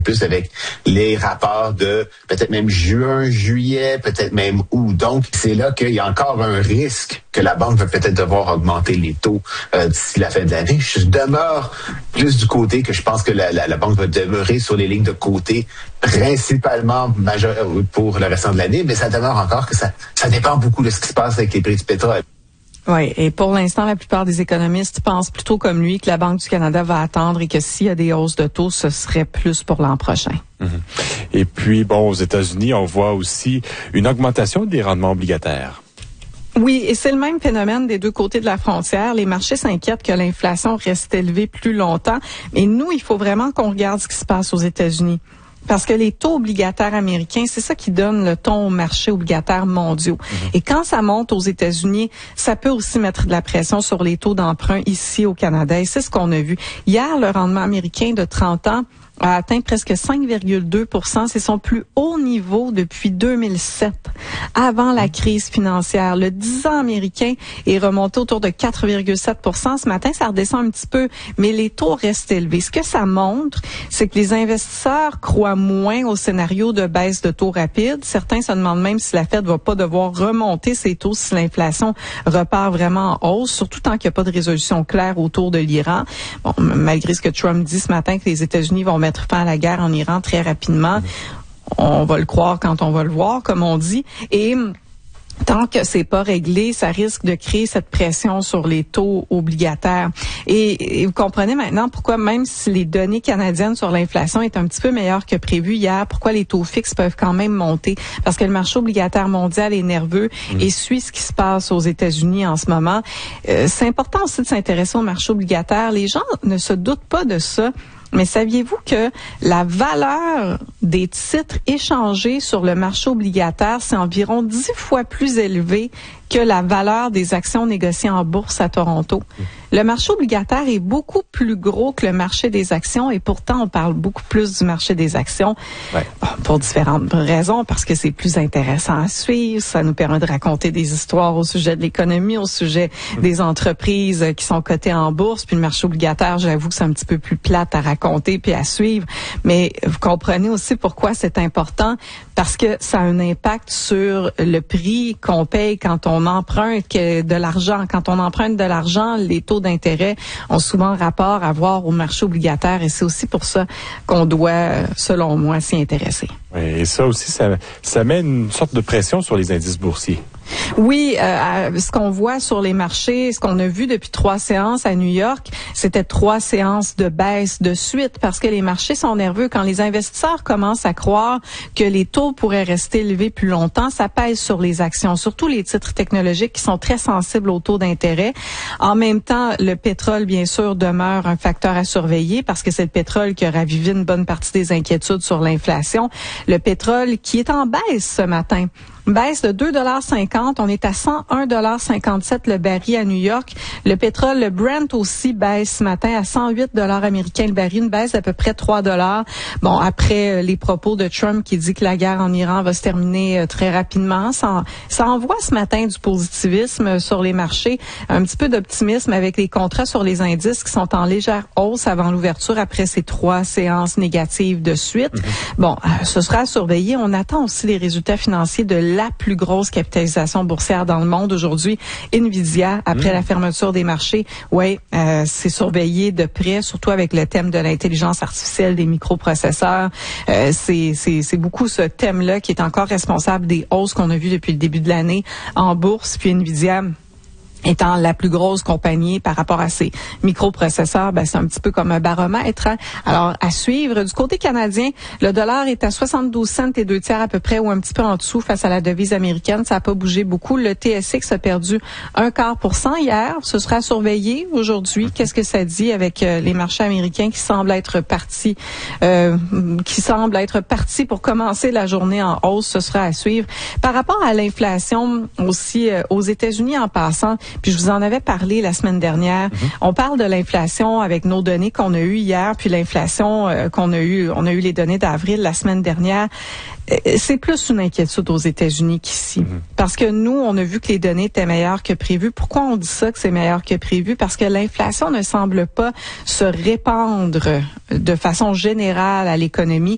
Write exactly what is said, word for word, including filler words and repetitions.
plus avec les rapports de peut-être même juin, juillet, peut-être même août. Donc, c'est là qu'il y a encore un risque que la banque va peut-être devoir augmenter les taux euh, d'ici la fin de l'année. Je demeure plus du côté que je pense que la, la, la banque va demeurer sur les lignes de côté, principalement majeur pour le restant de l'année, mais ça demeure encore que ça, ça dépend beaucoup de ce qui se passe avec les prix du pétrole. Oui, et pour l'instant, la plupart des économistes pensent plutôt comme lui que la Banque du Canada va attendre et que s'il y a des hausses de taux, ce serait plus pour l'an prochain. Mmh. Et puis, bon, aux États-Unis, on voit aussi une augmentation des rendements obligataires. Oui, et c'est le même phénomène des deux côtés de la frontière. Les marchés s'inquiètent que l'inflation reste élevée plus longtemps. Mais nous, il faut vraiment qu'on regarde ce qui se passe aux États-Unis. Parce que les taux obligataires américains, c'est ça qui donne le ton aux marchés obligataires mondiaux. Mmh. Et quand ça monte aux États-Unis, ça peut aussi mettre de la pression sur les taux d'emprunt ici au Canada. Et c'est ce qu'on a vu. Hier, le rendement américain de trente ans a atteint presque cinq virgule deux pour cent. C'est son plus haut niveau depuis deux mille sept, avant la crise financière. Le dix ans américain est remonté autour de quatre virgule sept pour cent. Ce matin, ça redescend un petit peu, mais les taux restent élevés. Ce que ça montre, c'est que les investisseurs croient moins au scénario de baisse de taux rapide. Certains se demandent même si la Fed va pas devoir remonter ses taux si l'inflation repart vraiment en hausse, surtout tant qu'il n'y a pas de résolution claire autour de l'Iran. Bon, malgré ce que Trump dit ce matin, que les États-Unis vont mettre fin à la guerre en Iran très rapidement. Mmh. On va le croire quand on va le voir, comme on dit. Et tant que c'est pas réglé, ça risque de créer cette pression sur les taux obligataires. Et, et vous comprenez maintenant pourquoi, même si les données canadiennes sur l'inflation est un petit peu meilleures que prévu hier, pourquoi les taux fixes peuvent quand même monter. Parce que le marché obligataire mondial est nerveux mmh. et suit ce qui se passe aux États-Unis en ce moment. Euh, c'est important aussi de s'intéresser au marché obligataire. Les gens ne se doutent pas de ça. Mais saviez-vous que la valeur des titres échangés sur le marché obligataire, c'est environ dix fois plus élevé que la valeur des actions négociées en bourse à Toronto? Le marché obligataire est beaucoup plus gros que le marché des actions et pourtant on parle beaucoup plus du marché des actions ouais. bon, pour différentes raisons, parce que c'est plus intéressant à suivre, ça nous permet de raconter des histoires au sujet de l'économie, au sujet mmh. des entreprises qui sont cotées en bourse, puis le marché obligataire, j'avoue que c'est un petit peu plus plate à raconter puis à suivre, mais vous comprenez aussi pourquoi c'est important, parce que ça a un impact sur le prix qu'on paye quand on emprunte de l'argent. Quand on emprunte de l'argent, les taux d'intérêt ont souvent rapport à voir au marché obligataire et c'est aussi pour ça qu'on doit, selon moi, s'y intéresser. Oui, et ça aussi, ça, ça met une sorte de pression sur les indices boursiers. Oui, euh, ce qu'on voit sur les marchés, ce qu'on a vu depuis trois séances à New York, c'était trois séances de baisse de suite parce que les marchés sont nerveux. Quand les investisseurs commencent à croire que les taux pourraient rester élevés plus longtemps, ça pèse sur les actions, surtout les titres technologiques qui sont très sensibles aux taux d'intérêt. En même temps, le pétrole, bien sûr, demeure un facteur à surveiller parce que c'est le pétrole qui a ravivé une bonne partie des inquiétudes sur l'inflation. Le pétrole qui est en baisse ce matin. Baisse de deux dollars cinquante. On est à cent un virgule cinquante-sept le baril à New York. Le pétrole, le Brent aussi baisse ce matin à cent huit dollars américains le baril, une baisse d'à peu près trois dollars. Bon, après les propos de Trump qui dit que la guerre en Iran va se terminer très rapidement, ça, ça envoie ce matin du positivisme sur les marchés, un petit peu d'optimisme avec les contrats sur les indices qui sont en légère hausse avant l'ouverture après ces trois séances négatives de suite. Mm-hmm. Bon, ce sera à surveiller. On attend aussi les résultats financiers de la plus grosse capitalisation boursière dans le monde aujourd'hui, Nvidia, après mmh. la fermeture des marchés. Oui, euh, c'est surveillé de près, surtout avec le thème de l'intelligence artificielle, des microprocesseurs. Euh, c'est, c'est, c'est beaucoup ce thème-là qui est encore responsable des hausses qu'on a vues depuis le début de l'année en bourse. Puis Nvidia étant la plus grosse compagnie par rapport à ses microprocesseurs, ben c'est un petit peu comme un baromètre. Hein? Alors, à suivre. Du côté canadien, le dollar est à soixante-douze cents et deux tiers à peu près, ou un petit peu en dessous face à la devise américaine. Ça n'a pas bougé beaucoup. Le T S X a perdu un quart pour cent hier. Ce sera surveillé aujourd'hui. Qu'est-ce que ça dit avec euh, les marchés américains qui semblent être partis, euh, qui semblent être partis pour commencer la journée en hausse? Ce sera à suivre. Par rapport à l'inflation aussi euh, aux États-Unis en passant, puis je vous en avais parlé la semaine dernière. Mm-hmm. On parle de l'inflation avec nos données qu'on a eues hier, puis l'inflation euh, qu'on a eue, on a eu les données d'avril la semaine dernière. C'est plus une inquiétude aux États-Unis qu'ici. Mm-hmm. Parce que nous, on a vu que les données étaient meilleures que prévu. Pourquoi on dit ça, que c'est meilleur que prévu? Parce que l'inflation ne semble pas se répandre de façon générale à l'économie.